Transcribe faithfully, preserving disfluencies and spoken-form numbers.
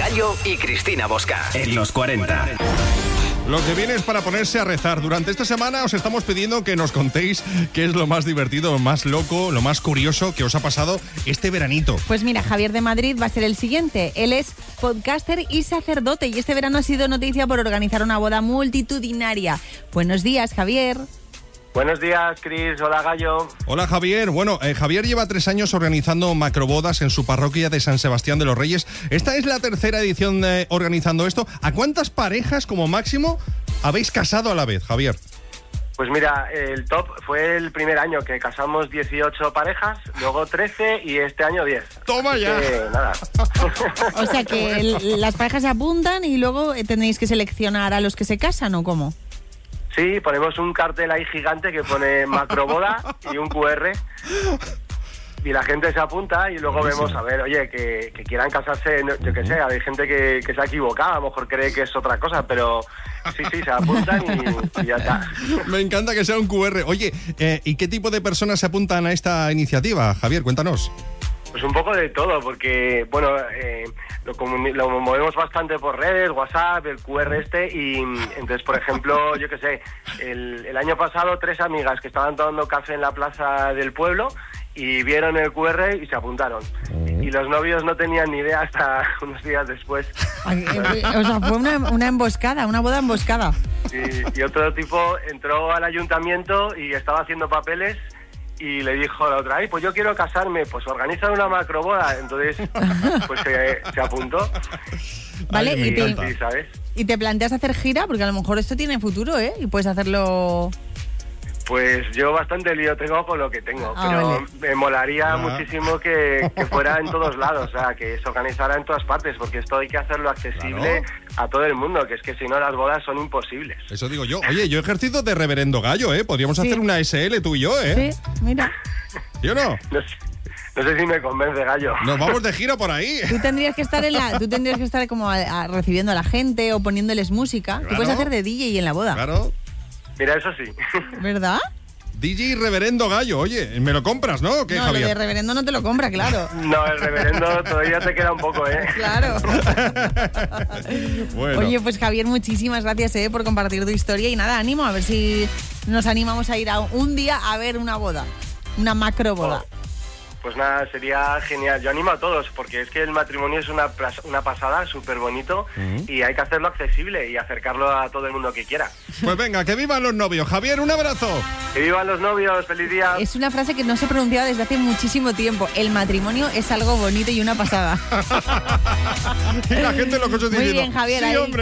Gallo y Cristina Bosca en los cuarenta. Lo que viene es para ponerse a rezar. Durante esta semana os estamos pidiendo que nos contéis qué es lo más divertido, lo más loco, lo más curioso que os ha pasado este veranito. Pues mira, Javier de Madrid va a ser el siguiente. Él es podcaster y sacerdote y este verano ha sido noticia por organizar una boda multitudinaria. Buenos días, Javier. Buenos días, Cris. Hola, Gallo. Hola, Javier. Bueno, eh, Javier lleva tres años organizando macrobodas en su parroquia de San Sebastián de los Reyes. Esta es la tercera edición de organizando esto. ¿A cuántas parejas como máximo habéis casado a la vez, Javier? Pues mira, el top fue el primer año que casamos dieciocho parejas, luego trece y este año diez. ¡Toma ya! Eh, nada. O sea que el, las parejas se apuntan y luego tenéis que seleccionar a los que se casan, ¿o cómo? Sí, ponemos un cartel ahí gigante que pone macroboda y un cu erre y la gente se apunta y luego vemos, a ver, oye, que, que quieran casarse, no, yo qué sé, hay gente que, que se ha equivocado, a lo mejor cree que es otra cosa, pero sí, sí, se apuntan y, y ya está. Me encanta que sea un cu erre. Oye, eh, ¿y qué tipo de personas se apuntan a esta iniciativa? Javier, cuéntanos. Pues un poco de todo, porque, bueno, eh, lo, comuni- lo movemos bastante por redes, WhatsApp, el cu erre este, y entonces, por ejemplo, yo qué sé, el, el año pasado tres amigas que estaban tomando café en la plaza del pueblo y vieron el cu erre y se apuntaron. Y los novios no tenían ni idea hasta unos días después. O sea, fue una, una emboscada, una boda emboscada. Y, y otro tipo entró al ayuntamiento y estaba haciendo papeles y le dijo a la otra, ay, pues yo quiero casarme, pues organizan una macroboda. Entonces, pues se, se apuntó. Vale, Ay, y, te, Sí, ¿sabes? y te planteas hacer gira, porque a lo mejor esto tiene futuro, ¿eh? Y puedes hacerlo... Pues yo bastante lío tengo con lo que tengo, Ah, pero vale. me molaría Ah. muchísimo que, que fuera en todos lados, o sea, que se organizara en todas partes, porque esto hay que hacerlo accesible Claro. a todo el mundo, que es que si no las bodas son imposibles. Eso digo yo. Oye, yo he ejercido de reverendo gallo, ¿eh? Podríamos Sí. hacer una ese ele tú y yo, ¿eh? Sí, mira. ¿Sí o no? No sé, no sé si me convence, Gallo. Nos vamos de gira por ahí. Tú tendrías que estar en la, tú tendrías que estar como a- a- recibiendo a la gente o poniéndoles música. Tú Claro. puedes hacer de D J en la boda, Claro. Mira, eso sí. ¿verdad? D J y reverendo gallo. Oye, ¿me lo compras, no? ¿O qué, No, lo Javier? de reverendo no te lo compra, claro. No, el reverendo todavía te queda un poco, ¿eh? Claro. Bueno. Oye, pues Javier, muchísimas gracias eh, por compartir tu historia y nada, ánimo a ver si nos animamos a ir a un día a ver una boda, una macro boda. Pues nada, sería genial. Yo animo a todos, porque es que el matrimonio es una, plas- una pasada, súper bonito, y hay que hacerlo accesible y acercarlo a todo el mundo que quiera. Pues venga, que vivan los novios. Javier, un abrazo. ¡Que vivan los novios! ¡Feliz día! Es una frase que no se pronunciaba desde hace muchísimo tiempo. El matrimonio es algo bonito y una pasada. Y la gente lo que os Muy diciendo. bien, Javier, Sí, ahí. hombre.